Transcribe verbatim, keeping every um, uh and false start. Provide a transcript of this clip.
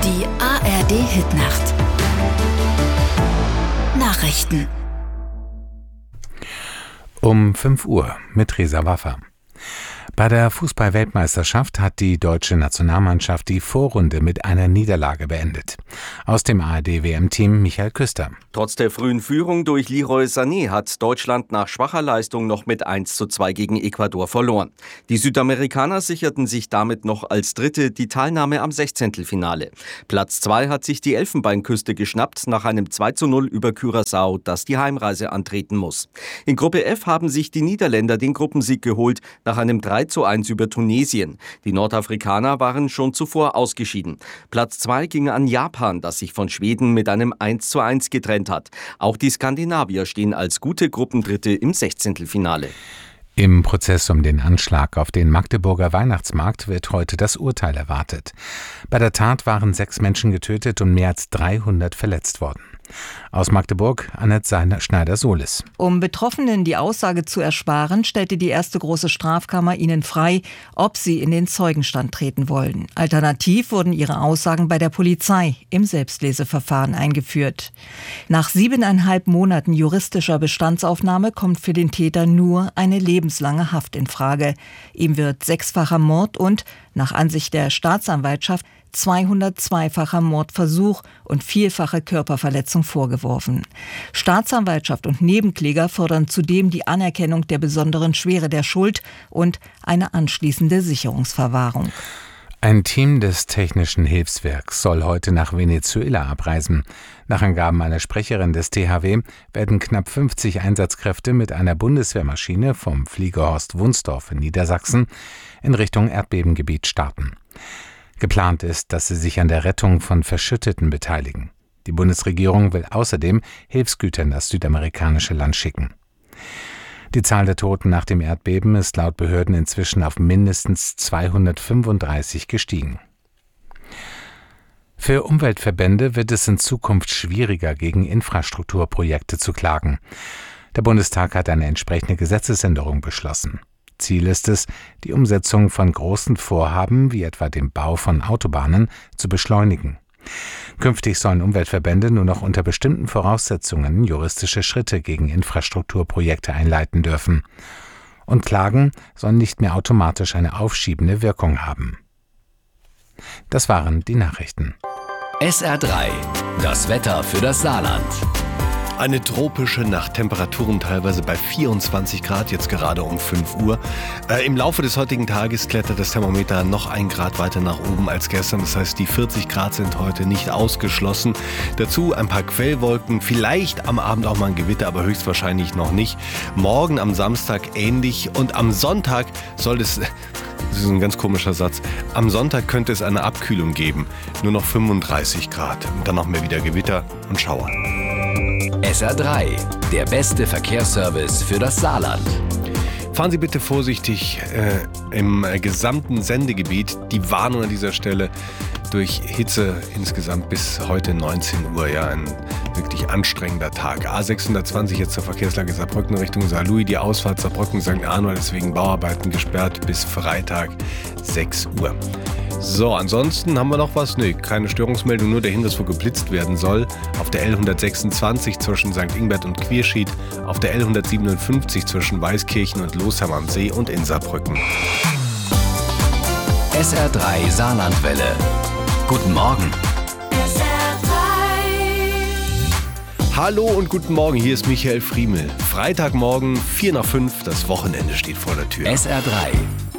Die A R D-Hitnacht. Nachrichten. Um fünf Uhr mit Reza Waffa. Bei der Fußball-Weltmeisterschaft hat die deutsche Nationalmannschaft die Vorrunde mit einer Niederlage beendet. Aus dem A R D-W M-Team Michael Küster. Trotz der frühen Führung durch Leroy Sané hat Deutschland nach schwacher Leistung noch mit eins zu zwei gegen Ecuador verloren. Die Südamerikaner sicherten sich damit noch als Dritte die Teilnahme am Sechzehntelfinale. Platz zwei hat sich die Elfenbeinküste geschnappt nach einem zwei zu null über Curaçao, das die Heimreise antreten muss. In Gruppe F haben sich die Niederländer den Gruppensieg geholt nach einem drei zu eins über Tunesien. Die Nordafrikaner waren schon zuvor ausgeschieden. Platz zwei ging an Japan, das sich von Schweden mit einem eins zu eins getrennt hat. Auch die Skandinavier stehen als gute Gruppendritte im Sechzehntelfinale. Im Prozess um den Anschlag auf den Magdeburger Weihnachtsmarkt wird heute das Urteil erwartet. Bei der Tat waren sechs Menschen getötet und mehr als dreihundert verletzt worden. Aus Magdeburg, Annette Schneider-Solis. Um Betroffenen die Aussage zu ersparen, stellte die erste große Strafkammer ihnen frei, ob sie in den Zeugenstand treten wollen. Alternativ wurden ihre Aussagen bei der Polizei im Selbstleseverfahren eingeführt. Nach siebeneinhalb Monaten juristischer Bestandsaufnahme kommt für den Täter nur eine lebenslange Haft in Frage. Ihm wird sechsfacher Mord und, nach Ansicht der Staatsanwaltschaft, zweihundertzweifacher Mordversuch und vielfache Körperverletzung vorgeworfen. Staatsanwaltschaft und Nebenkläger fordern zudem die Anerkennung der besonderen Schwere der Schuld und eine anschließende Sicherungsverwahrung. Ein Team des Technischen Hilfswerks soll heute nach Venezuela abreisen. Nach Angaben einer Sprecherin des T H W werden knapp fünfzig Einsatzkräfte mit einer Bundeswehrmaschine vom Flieger Horst Wunsdorf in Niedersachsen in Richtung Erdbebengebiet starten. Geplant ist, dass sie sich an der Rettung von Verschütteten beteiligen. Die Bundesregierung will außerdem Hilfsgüter in das südamerikanische Land schicken. Die Zahl der Toten nach dem Erdbeben ist laut Behörden inzwischen auf mindestens zweihundertfünfunddreißig gestiegen. Für Umweltverbände wird es in Zukunft schwieriger, gegen Infrastrukturprojekte zu klagen. Der Bundestag hat eine entsprechende Gesetzesänderung beschlossen. Ziel ist es, die Umsetzung von großen Vorhaben, wie etwa dem Bau von Autobahnen, zu beschleunigen. Künftig sollen Umweltverbände nur noch unter bestimmten Voraussetzungen juristische Schritte gegen Infrastrukturprojekte einleiten dürfen. Und Klagen sollen nicht mehr automatisch eine aufschiebende Wirkung haben. Das waren die Nachrichten. S R drei, das Wetter für das Saarland. Eine tropische Nacht, Temperaturen teilweise bei vierundzwanzig Grad, jetzt gerade um fünf Uhr. Äh, Im Laufe des heutigen Tages klettert das Thermometer noch ein Grad weiter nach oben als gestern. Das heißt, die vierzig Grad sind heute nicht ausgeschlossen. Dazu ein paar Quellwolken, vielleicht am Abend auch mal ein Gewitter, aber höchstwahrscheinlich noch nicht. Morgen am Samstag ähnlich und am Sonntag soll es... Das ist ein ganz komischer Satz. Am Sonntag könnte es eine Abkühlung geben. Nur noch fünfunddreißig Grad. Und dann noch mehr wieder Gewitter und Schauer. S R drei, der beste Verkehrsservice für das Saarland. Fahren Sie bitte vorsichtig äh, im äh, gesamten Sendegebiet. Die Warnung an dieser Stelle durch Hitze insgesamt bis heute neunzehn Uhr. Ja, ein wirklich anstrengender Tag. A sechshundertzwanzig jetzt zur Verkehrslage Saarbrücken Richtung Saarlouis. Die Ausfahrt Saarbrücken Sankt Arnold ist wegen Bauarbeiten gesperrt bis Freitag sechs Uhr. So, ansonsten haben wir noch was? Nee, keine Störungsmeldung, nur der Hinweis, wo geblitzt werden soll. Auf der L hundertsechsundzwanzig zwischen Sankt Ingbert und Quierschied, auf der L hundertsiebenundfünfzig zwischen Weißkirchen und Losheim am See und in Saarbrücken. S R drei Saarlandwelle. Guten Morgen. S R drei. Hallo und guten Morgen, hier ist Michael Friemel. Freitagmorgen, vier nach fünf, das Wochenende steht vor der Tür. S R drei.